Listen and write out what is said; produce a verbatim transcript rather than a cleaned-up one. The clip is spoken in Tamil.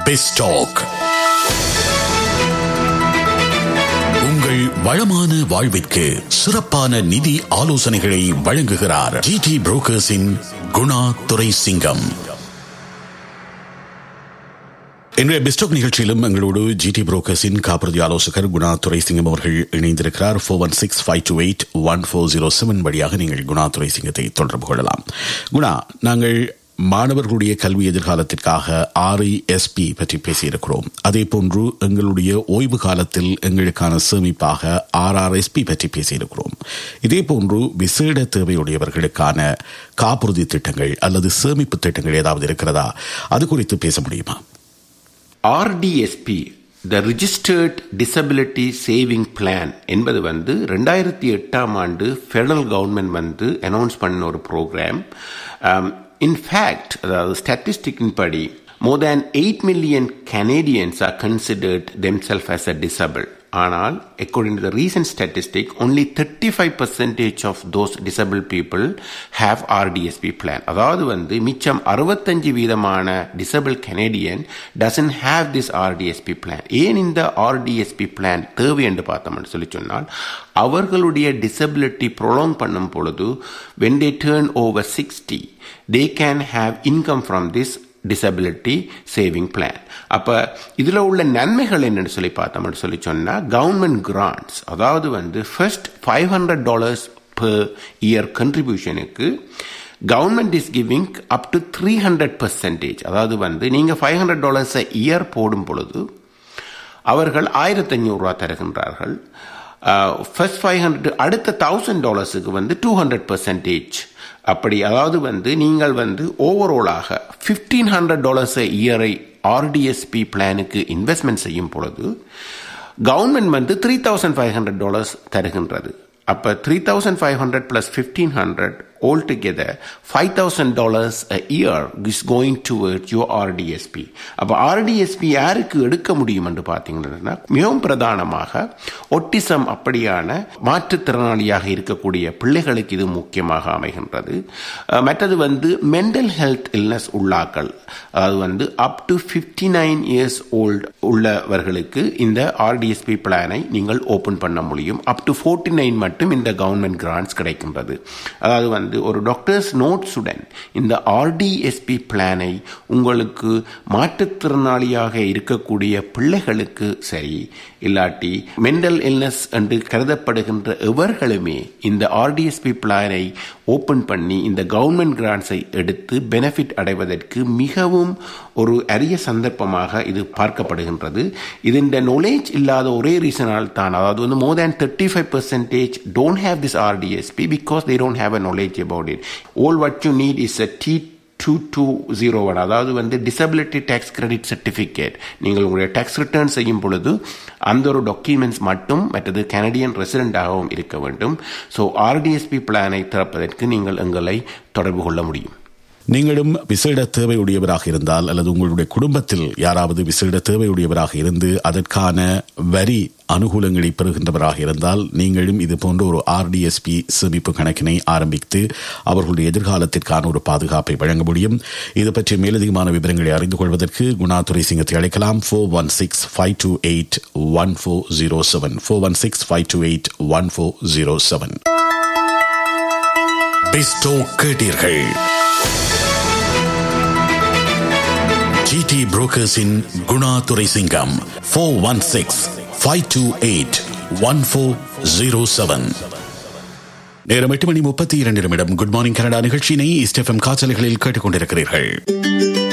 பெஸ்டாக். உங்கள் வளமான வாழ்விற்கு சிறப்பான நிதி ஆலோசனைகளை வழங்குகிறார் ஜிடி புரோக்கர்ஸின் குணா துரைசிங்கம். இன்றைய பெஸ்டாக் நிகழ்ச்சியிலும் எங்களோடு ஜிடி புரோக்கர்ஸின் காப்புறுதி ஆலோசகர் குணா துரைசிங்கம் அவர்கள் இணைந்திருக்கிறார். Four one six five two eight one four zero seven வழியாக நீங்கள் குணா துரைசிங்கத்தை தொடர்பு கொள்ளலாம். குணா, நாங்கள் மாணவர்களுடைய கல்வி எதிர்காலத்திற்காக ஆர்இஎஸ்பி பற்றி பேசியிருக்கிறோம். அதே போன்று எங்களுடைய ஓய்வு காலத்தில் எங்களுக்கான சேமிப்பாக ஆர்ஆர்எஸ்பி பற்றி பேசியிருக்கிறோம். இதே போன்று விசேட தேவையுடையவர்களுக்கான காப்புறுதி திட்டங்கள் அல்லது சேமிப்பு திட்டங்கள் ஏதாவது இருக்கிறதா? அது குறித்து பேச முடியுமா? ஆர் டி எஸ் பி, த ரிஜிஸ்டர்ட் டிசபிலிட்டி சேவிங் பிளான் என்பது வந்து ரெண்டாயிரத்தி எட்டாம் ஆண்டு ஃபெடரல் கவர்மெண்ட் வந்து அனௌன்ஸ் பண்ண ஒரு ப்ரோக்ராம். இன்ஃபேக்ட், அதாவது ஸ்டாட்டிஸ்டிக்கின் படி more than eight million Canadians are considered themselves as a disabled. ஆனால் according to the recent statistic, only thirty-five percent of those disabled people have R D S P plan. அதாவது வந்து மிச்சம் அறுபத்தஞ்சு வீதமான disabled Canadian doesn't have this R D S P plan. ஏன் இந்த R D S P plan தேவை என்று பார்த்தோம்னு சொல்லி சொன்னால், அவர்களுடைய disability prolong பண்ணும் பொழுது when they turn over sixty, they can have income from this disability saving plan. அப்ப இதுல உள்ள நன்மைகள் என்னன்னு சொல்லி பார்த்தோம்னு சொல்லி சொன்னா, கவர்மெண்ட் கிராண்ட்ஸ், அதாவது வந்து first five hundred dollars per year கண்ட்ரிபியூஷனுக்கு government is giving up to three hundred percentage. அதாவது வந்து நீங்க ஃபைவ் ஹண்ட்ரட் டாலர்ஸ் இயர் போடும் பொழுது அவர்கள் ஆயிரத்தி ஐநூறு ரூபா தருகின்றார்கள். ஃபர்ஸ்ட் ஃபைவ் ஹண்ட்ரட் அடுத்த தௌசண்ட் டாலர்ஸுக்கு வந்து டூ ஹண்ட்ரட் பர்சன்டேஜ். அப்படி அதாவது வந்து நீங்கள் வந்து ஓவராலாக பிப்டீன் ஹண்ட்ரட் டாலர்ஸ் இயரை ஆர்டிஎஸ்பி பிளானுக்கு இன்வெஸ்ட்மெண்ட் செய்யும் பொழுது கவர்மெண்ட் வந்து three thousand five hundred dollars தருகின்றது. அப்போ three thousand five hundred plus fifteen hundred all together five thousand dollars a year is going towards your R D S P. அப்ப R D S P யாருக்கு எடுக்க முடியும் என்று பார்த்தீங்கன்னா, மிகவும் பிரதானமாக ஒட்டிசம் அப்படியான மாற்றுத்திறனாளியாக இருக்கக்கூடிய பிள்ளைகளுக்கு இது முக்கியமாக அமைகின்றது. மற்றது வந்து மென்டல் ஹெல்த் இல்னஸ் உள்ளாக்கள், அதாவது வந்து up to fifty nine years old உள்ளவர்களுக்கு இந்த R D S P பிளானை நீங்கள் ஓபன் பண்ண முடியும். அப் டு ஃபோர்ட்டி நைன் மட்டும் இந்த கவர்மெண்ட் கிராண்ட்ஸ் கிடைக்கின்றது. அதாவது வந்து ஒரு டாக்டர்ஸ் நோட்ஸுடன் இந்த ஆர்டிஎஸ்பி பிளானை உங்களுக்கு மாற்றுத்திறனாளியாக இருக்கக்கூடிய பிள்ளைகளுக்கு சரி, இல்லாட்டி மென்டல் இல்னஸ் என்று கருதப்படுகின்ற எவர்களுமே இந்த ஆர்டிஎஸ்பி பிளானை ஓபன் பண்ணி இந்த கவர்மெண்ட் கிராண்ட்ஸை எடுத்து பெனிஃபிட் அடைவதற்கு மிகவும் ஒரு அரிய சந்தர்ப்பமாக இது பார்க்கப்படுகின்றது. இதன் நாலேஜ் இல்லாத ஒரே ரீசனால் தான், அதாவது வந்து மோர் தேன் thirty five percentage don't have this RTSP because they don't have a knowledge about it. All what you need is a T two two zero one, அதாவது வந்து டிசபிலிட்டி டேக்ஸ் கிரெடிட் சர்டிபிகேட். நீங்கள் உங்களுடைய டேக்ஸ் ரிட்டர்ன் செய்யும் பொழுது அந்த ஒரு டாக்குமெண்ட்ஸ் மட்டும் மற்றது கனடியன் ரெசிடென்டாகவும் இருக்க வேண்டும். ஸோ ஆர்டிஎஸ்பி பிளானை திறப்பதற்கு நீங்கள் எங்களை தொடர்பு கொள்ள முடியும். நீங்களும் விசேட தேவையுடையவராக இருந்தால் அல்லது உங்களுடைய குடும்பத்தில் யாராவது விசேட தேவையுடையவராக இருந்து அதற்கான வரி அனுகூலங்களை பெறுகின்றவராக இருந்தால் நீங்களும் இது போன்ற ஒரு ஆர்டிஎஸ்பி சேமிப்பு கணக்கினை ஆரம்பித்து அவர்களுடைய எதிர்காலத்திற்கான ஒரு பாதுகாப்பை வழங்க முடியும். இது பற்றி மேலதிகமான விவரங்களை அறிந்து கொள்வதற்கு குணா துரைசிங்கத்தை அழைக்கலாம். Four one six five two eight one four zero seven four one six five two eight one four zero seven. பெஸ்டாக் கேட்டீர்கள். GT புரோக்கர்ஸின் Guna Thuraisingam. Four one six five two eight one four zero seven. நேரம் எட்டு மணி முப்பத்தி இரண்டு நிமிடம். குட் மார்னிங் கனடா நிகழ்ச்சியினை ஈஸ்ட் எஃப்எம் காற்றலைகளில் கேட்டுக் கொண்டிருக்கிறீர்கள்.